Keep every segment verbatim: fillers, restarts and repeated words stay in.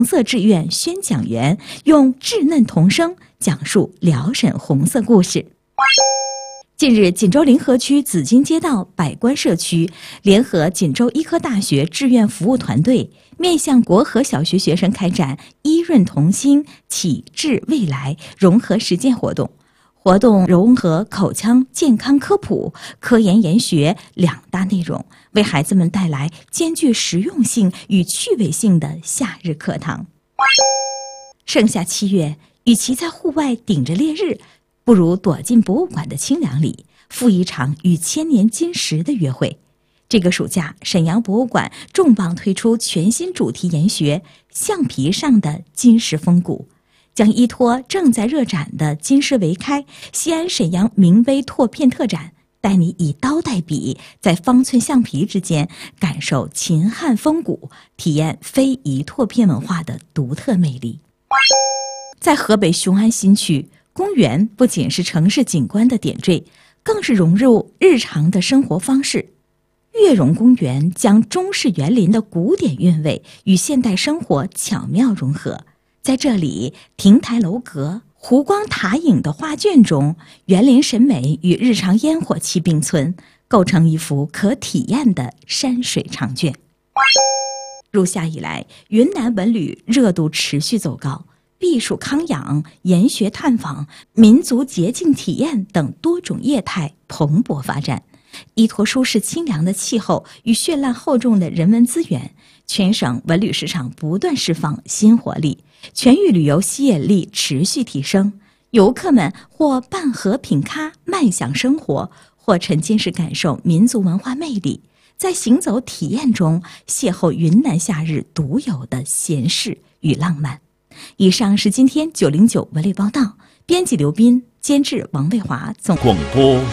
红色志愿宣讲员用稚嫩童声讲述辽沈红色故事。近日，锦州临河区紫金街道百官社区联合锦州医科大学志愿服务团队，面向国和小学学生开展医润童心启智未来融合实践活动。活动融合口腔健康科普、科研研学两大内容，为孩子们带来兼具实用性与趣味性的夏日课堂。盛夏七月，与其在户外顶着烈日，不如躲进博物馆的清凉里，赴一场与千年金石的约会。这个暑假，沈阳博物馆重磅推出全新主题研学“橡皮上的金石风骨”，将依托正在热展的金石围开西安沈阳名碑拓片特展，带你以刀带笔，在方寸橡皮之间感受秦汉风骨，体验非遗拓片文化的独特魅力。在河北雄安新区，公园不仅是城市景观的点缀，更是融入日常的生活方式。悦榕公园将中式园林的古典韵味与现代生活巧妙融合，在这里，亭台楼阁、湖光塔影的画卷中，园林审美与日常烟火气并存，构成一幅可体验的山水长卷。入夏以来，云南文旅热度持续走高，避暑康养、研学探访、民族节庆体验等多种业态蓬勃发展。依托舒适清凉的气候与绚烂厚重的人文资源，全省文旅市场不断释放新活力，全域旅游吸引力持续提升。游客们或伴河品咖慢享生活，或沉浸式感受民族文化魅力，在行走体验中邂逅云南夏日独有的闲适与浪漫。以上是今天九零九文旅报道，编辑刘斌，监制王卫华，总广播。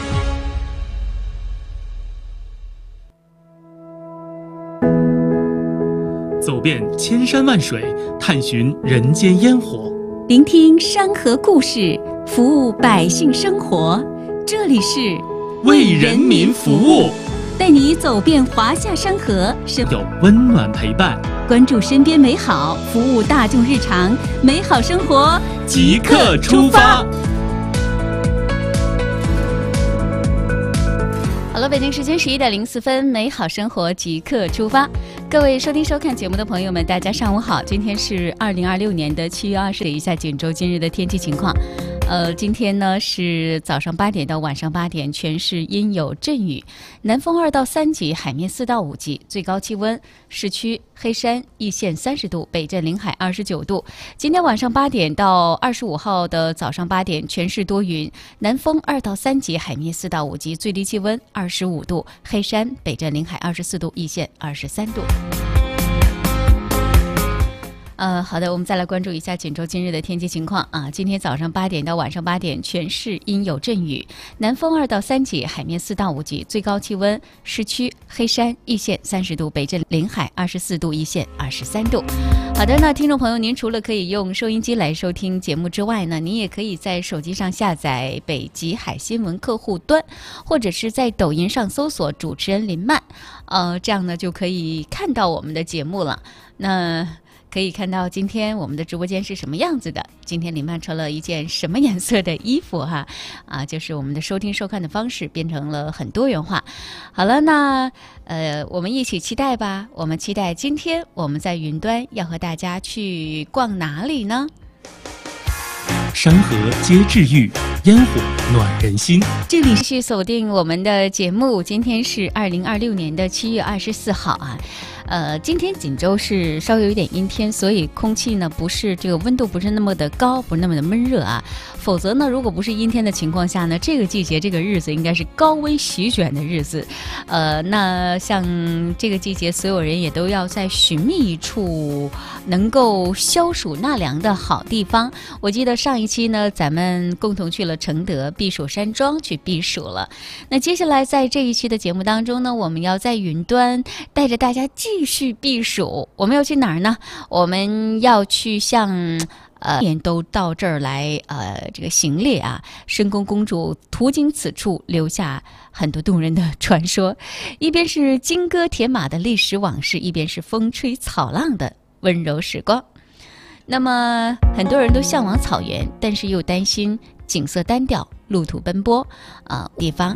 走遍千山万水，探寻人间烟火， 聆听山河故事，服务百姓生活。这里是为人民服务， 带你走遍华夏山河， 有温暖陪伴， 关注身边美好，服务大众日常，美好生活即刻出发。 好了，北京时间十一点零四分，美好生活即刻出发。各位收听收看节目的朋友们，大家上午好。今天是二零二六年的七月二十，一下锦州今日的天气情况。呃，今天呢是早上八点到晚上八点，全市阴有阵雨，南风二到三级，海面四到五级，最高气温市区黑山易县三十度，北镇临海二十九度。今天晚上八点到二十五号的早上八点，全市多云，南风二到三级，海面四到五级，最低气温二十五度，黑山北镇临海二十四度，易县二十三度。呃，好的，我们再来关注一下锦州今日的天气情况啊。今天早上八点到晚上八点，全市阴有阵雨，南风二到三级，海面四到五级，最高气温市区黑山易县三十度，北镇临海二十四度，易县二十三度。好的，那听众朋友，您除了可以用收音机来收听节目之外呢，您也可以在手机上下载北极海新闻客户端，或者是在抖音上搜索主持人林曼，呃，这样呢就可以看到我们的节目了。那可以看到今天我们的直播间是什么样子的。今天林曼穿了一件什么颜色的衣服哈？啊，就是我们的收听收看的方式变成了很多元化。好了，那呃，我们一起期待吧。我们期待今天我们在云端要和大家去逛哪里呢？ 山河皆治愈，烟火暖人心。 这里是锁定我们的节目，今天是二零二六年的七月二十四号啊。呃，今天锦州是稍微有一点阴天，所以空气呢不是这个温度不是那么的高，不是那么的闷热啊。否则呢，如果不是阴天的情况下呢，这个季节这个日子应该是高温席卷的日子。呃，那像这个季节，所有人也都要在寻觅一处能够消暑纳凉的好地方。我记得上一期呢，咱们共同去了承德避暑山庄去避暑了。那接下来在这一期的节目当中呢，我们要在云端带着大家继续避暑。我们要去哪儿呢？我们要去向呃，年都到这儿来，呃，这个行猎啊，申公公主途经此处，留下很多动人的传说。一边是金戈铁马的历史往事，一边是风吹草浪的温柔时光。 那么很多人都向往草原，但是又担心景色单调、路途奔波啊、呃、地方。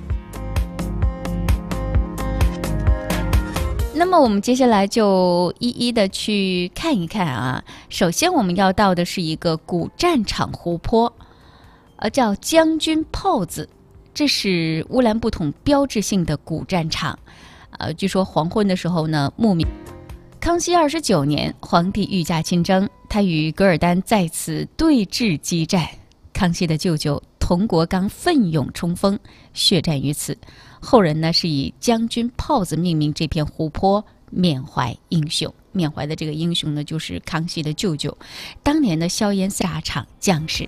那么我们接下来就一一的去看一看啊。首先我们要到的是一个古战场湖泊，呃，叫将军炮子，这是乌兰布统标志性的古战场。呃，据说黄昏的时候呢，牧民。康熙二十九年，皇帝御驾亲征，他与噶尔丹在此对峙激战。康熙的舅舅佟国刚奋勇冲锋，血战于此。后人呢是以将军炮子命名这片湖泊，缅怀英雄。缅怀的这个英雄呢，就是康熙的舅舅，当年的硝烟沙场将士。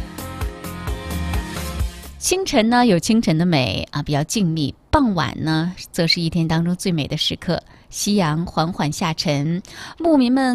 清晨呢有清晨的美啊，比较静谧；傍晚呢，则是一天当中最美的时刻。夕阳缓缓下沉，牧民们